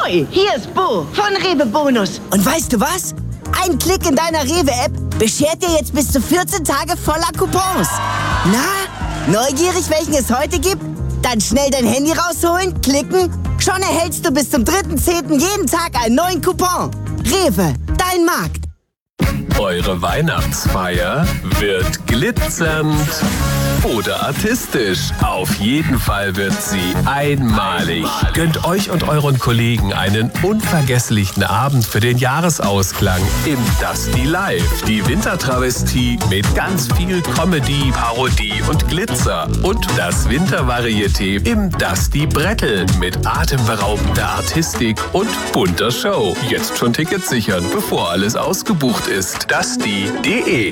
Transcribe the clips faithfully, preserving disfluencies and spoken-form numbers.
Ahoi, hier ist Bo von Rewe Bonus. Und weißt du was? Ein Klick in deiner Rewe-App beschert dir jetzt bis zu vierzehn Tage voller Coupons. Na, neugierig, welchen es heute gibt? Dann schnell dein Handy rausholen, klicken. Schon erhältst du bis zum dritten zehnten jeden Tag einen neuen Coupon. Rewe, dein Markt. Eure Weihnachtsfeier wird glitzernd oder artistisch. Auf jeden Fall wird sie einmalig. Gönnt euch und euren Kollegen einen unvergesslichen Abend für den Jahresausklang im Dusty Live. Die Wintertravestie mit ganz viel Comedy, Parodie und Glitzer. Und das Wintervarieté im Dusty Brettel mit atemberaubender Artistik und bunter Show. Jetzt schon Tickets sichern, bevor alles ausgebucht ist. Dusty punkt de.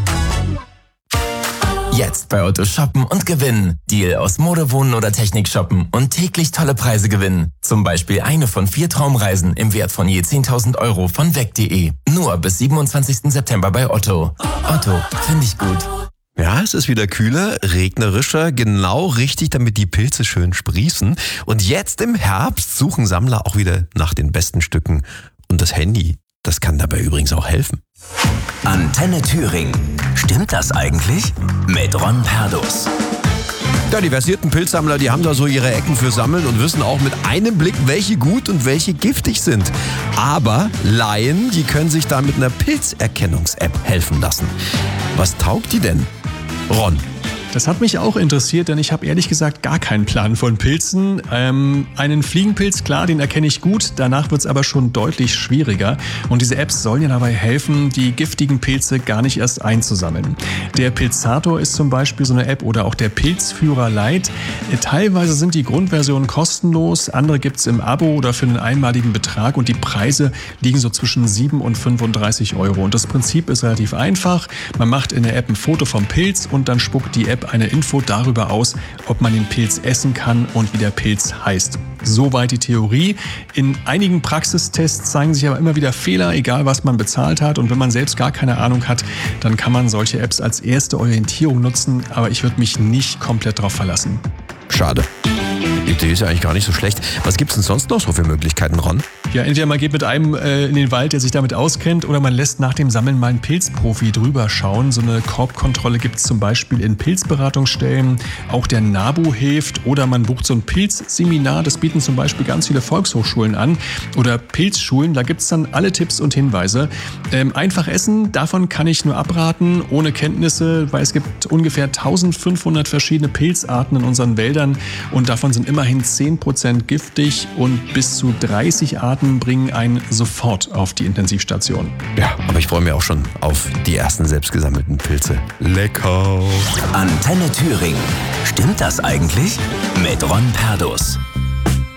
Jetzt bei Otto shoppen und gewinnen. Deal aus Mode, Wohnen oder Technik shoppen und täglich tolle Preise gewinnen. Zum Beispiel eine von vier Traumreisen im Wert von je zehntausend Euro von weg punkt de. Nur bis siebenundzwanzigsten September bei Otto. Otto, finde ich gut. Ja, es ist wieder kühler, regnerischer, genau richtig, damit die Pilze schön sprießen. Und jetzt im Herbst suchen Sammler auch wieder nach den besten Stücken. Und das Handy, das kann dabei übrigens auch helfen. Antenne Thüringen. Stimmt das eigentlich? Mit Ron Perdus. Ja, die versierten Pilzsammler, die haben da so ihre Ecken für Sammeln und wissen auch mit einem Blick, welche gut und welche giftig sind. Aber Laien, die können sich da mit einer Pilzerkennungs-App helfen lassen. Was taugt die denn? Ron. Das hat mich auch interessiert, denn ich habe ehrlich gesagt gar keinen Plan von Pilzen. Ähm, einen Fliegenpilz, klar, den erkenne ich gut, danach wird es aber schon deutlich schwieriger. Und diese Apps sollen ja dabei helfen, die giftigen Pilze gar nicht erst einzusammeln. Der Pilzator ist zum Beispiel so eine App oder auch der Pilzführer Lite. Teilweise sind die Grundversionen kostenlos, andere gibt es im Abo oder für einen einmaligen Betrag und die Preise liegen so zwischen sieben und fünfunddreißig Euro. Und das Prinzip ist relativ einfach. Man macht in der App ein Foto vom Pilz und dann spuckt die App eine Info darüber aus, ob man den Pilz essen kann und wie der Pilz heißt. Soweit die Theorie. In einigen Praxistests zeigen sich aber immer wieder Fehler, egal was man bezahlt hat. Und wenn man selbst gar keine Ahnung hat, dann kann man solche Apps als erste Orientierung nutzen. Aber ich würde mich nicht komplett drauf verlassen. Schade. Die Idee ist ja eigentlich gar nicht so schlecht. Was gibt es denn sonst noch so für Möglichkeiten, Ron? Ja, entweder man geht mit einem äh, in den Wald, der sich damit auskennt, oder man lässt nach dem Sammeln mal einen Pilzprofi drüber schauen. So eine Korbkontrolle gibt es zum Beispiel in Pilzberatungsstellen. Auch der NABU hilft. Oder man bucht so ein Pilzseminar. Das bieten zum Beispiel ganz viele Volkshochschulen an. Oder Pilzschulen. Da gibt es dann alle Tipps und Hinweise. Ähm, einfach essen, davon kann ich nur abraten. Ohne Kenntnisse, weil es gibt ungefähr eintausendfünfhundert verschiedene Pilzarten in unseren Wäldern. Und davon sind immerhin zehn Prozent giftig und bis zu dreißig Arten bringen einen sofort auf die Intensivstation. Ja, aber ich freue mich auch schon auf die ersten selbstgesammelten Pilze. Lecker! Antenne Thüringen. Stimmt das eigentlich? Mit Ron Perdus.